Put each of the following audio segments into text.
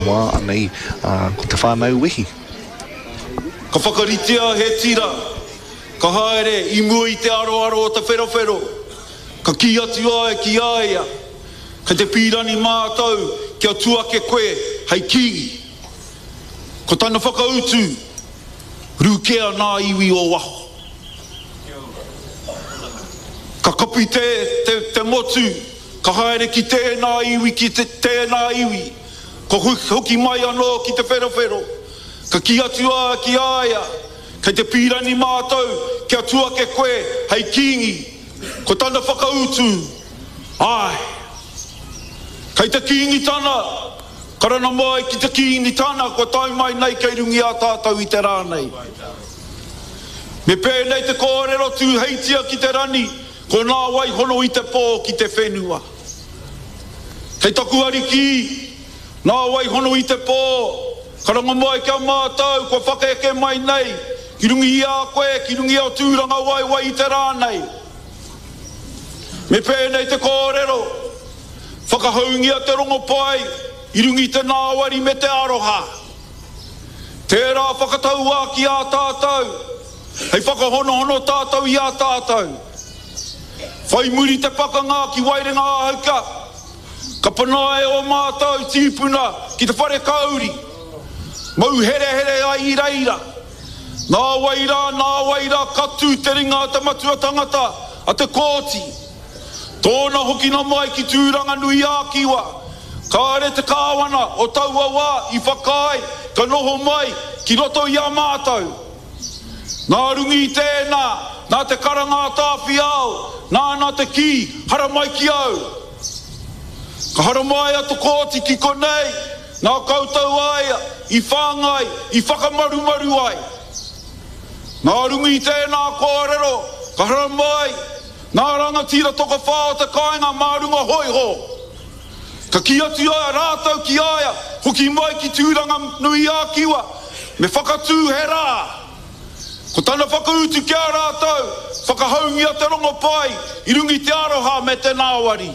Wā anei ko te whānau wihi. Ka whakaritea he tira, ka haere I mua I te aroaro o te wherowhero, ka ki atu ai ki aia, ka te pīrani mātou kia tuake koe hei kingi. Ko tana whakautu, rūkea nā iwi o waho. Ka kapi te motu, ka haere ki tēnā iwi, ki tēnā iwi. Ko hoki mai anō ki te wherowhero, ka ki atu a ki aia, kei te pīrani mātou, kia tuake koe, hei kingi, ko tana whakautu, ai. Kei te kingi tana, karana mai ki te kingi tana, ko tau mai nei kei rungi a tātou I te rānei. Me pēnei te kōrero tū heitia ki te rani, ko nā wai hono I te pō ki te whenua. Kei taku ariki, nā wai hono I te pō, karanga mai kia mātou, ko whakaeke mai nei, ki rungi I a koe, ki rungi a tūranga wai I te rānei. Me pēnei te kōrero, whakahaungia te rongo pai, I rungi te nāwari me te aroha. Tērā whakatau a ki a tātou, hei whakahono tātou I a tātou. Whai muri te pakanga ki wairenga ahauka, ka panae o mātou tīpuna ki te whare kauri. Mau here ai reira. Nā waira, katu te ringa te matua tangata a te kōti. Tōna hoki na mai ki tūranga nui a kiwa. Kāre te kāwana o taua wā I whakai, ka noho mai ki roto I a mātou. Nā rungi tēnā, nā te karanga tāwhi au, nā te ki, hara mai ki au. Ka hara mai atu kōti ki konei, nā koutou aia, I whāngai, I whakamaru ai. Nā rungi tēnā kōrero, ka hara mai, nā rangatira toka whao te kāinga mārunga hoiho. Ka ki atu aia rātau ki aia, hoki mai ki tūranga nui a kiwa, me whakatū he rā. Ko tana whakautu kia rātau, whakahaungia te rongo pai, I rungi te aroha me te nāwari.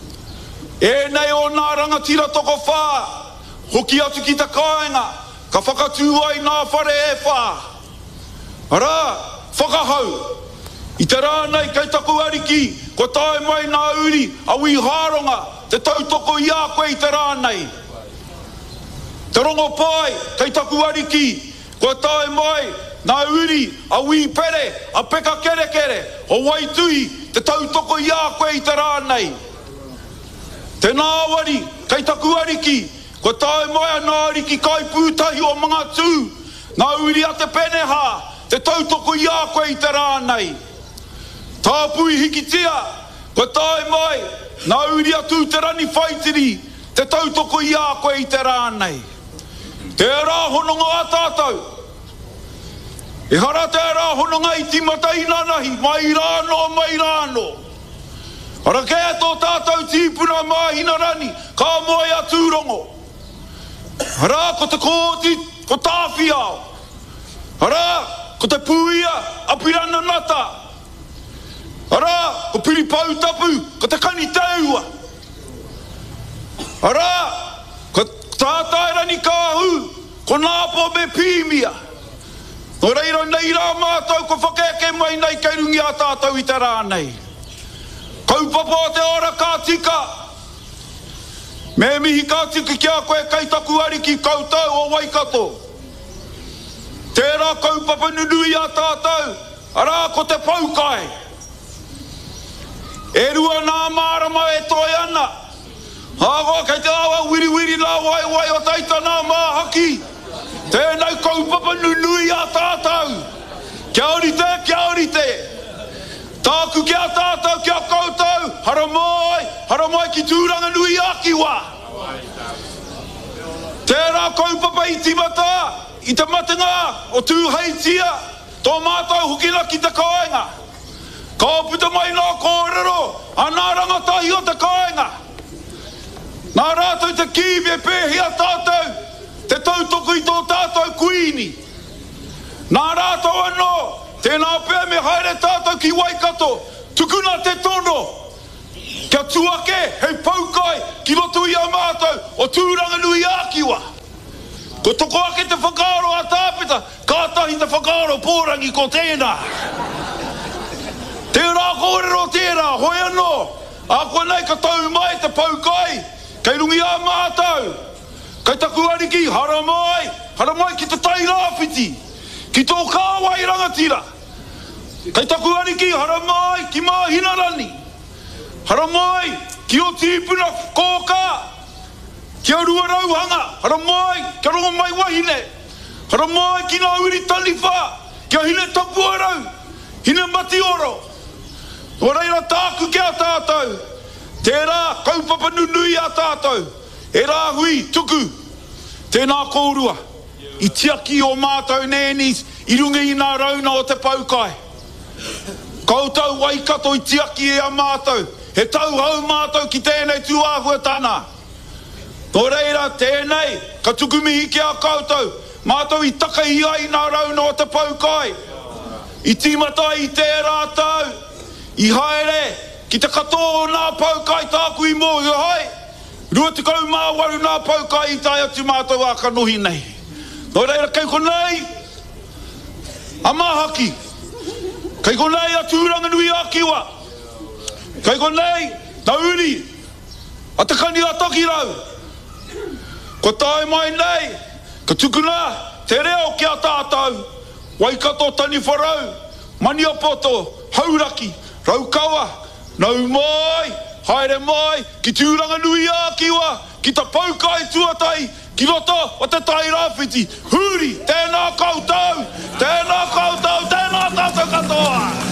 E nei o nā rangatira toko whā, hoki atu ki te kāinga, ka whakatū ai nā whare e whā. Arā, whakahau, I te rānei kei taku ariki, ko tae mai nā uri, a ui hāronga, te tautoko I a koe I te rānei. Te rongo pai, kei taku ariki, ko tae mai nā uri, a ui pere, a peka kere, o waitui, te tautoko I a koe I te rānei. Te nāwari, kei taku ariki, ko tae mai a nā ariki kai pūtahi o mga tū, nā uri a te peneha, te tautoko I a koe I te rānei. Tāpui hikitia, ko tae mai, nā uri a tū te rani whaitiri, te tautoko I a koe I te rānei. Te rā hononga a tātou. E hara te rā hononga I timata I nanahi, mai rāno. Ara kea tō tātou tīpuna māhina rani, ka moe a tūrongo. Ara ko te kōti, ko tāwhi au. Ara ko te pūia, a pirana nata. Ara ko piri pautapu, ko te kani taua. Ara ko tātai rani kāhu, ko nāpo me pīmia. No reira nei rā mātou, ko whakeke mai nei kei rungi a tātou I te rānei. Kaupapa te ora ka tika. Me mihi ka tika kia koe kei taku ariki koutou o Waikato. Tērā kaupapa nunui a tātou, arā ko te paukai. E rua nā mārama e toi ana. Hāgoa kei te awa wiri la wai o taita nā māhaki. Tēnei kaupapa nunui a tātou. Kia orite. Tāku kia tātou kia koutou, hara mai ki tūranga nui a kiwa. Tērā kaupapa I timata, I te matenga o tūheitia, tō mātou hukina ki te kāinga. Ka puta mai nā kōrero, a nā rangatahi o te kāinga. Nā rātou te kīwe pēhi a tātou, te tautoko I tō tātou kuini. Nā rātou anō, tēnā pēr me haere tātou ki Waikato, tukuna te tono. Kia tuake, hei paukai, ki lotu i a mātou, o tūranga nui ākiwa. Ko toko ake te whakaaro a tāpeta, kātahi te whakaaro pōrangi ko tēnā. Tērā kōrero tērā, hoi anō, a koe nei ka tau mai te paukai, kei rungi a mātou. Kei taku ariki, hara mai ki te tai rāwhiti, ki tō kāwai rangatira. Kei taku ariki, hara mai ki māhina rani. Hara mai ki o tīpuna kōkā, ki a rua rauhanga. Hara mai ki a rongo mai wahine. Hara mai ki nā uri taliwha, ki a hine tapu arau, hine mati oro. O reira tāku ki a tātou, tērā kaupapa nunui a tātou, e rā hui tuku, tēnā kōrua, i tiaki o mātou nēnis, i rungi i nā rauna o te paukai. Koutou waikato i tiaki e a mātou, he tau hau mātou ki tēnei tuāhuatana. Nō reira tēnei, ka tuku mihi ki a koutou, mātou i taka i ai nā rauna o te paukai. I tīmata i tērā tau, i haere, ki te katoa nā paukai tāku i mō i hai. Rua te kau māwaru nā paukai i tai atu mātou a ka nohi nei. Nō reira kei konei, a mahaki, kei konei a tūranga nui a kiwa, kei konei, na uri, a te kani a toki rau. Ko tae mai nei, ka tukuna, te reo ki a tātou, waikato tani wharau, mani a poto, hauraki, raukawa, nau mai, haere mai, ki tūranga nui a kiwa, ki ta paukai tuatai, ki roto o te tai rāwhiti, huri, tēnā koutou, tēnā koutou, tēnā tātou katoa.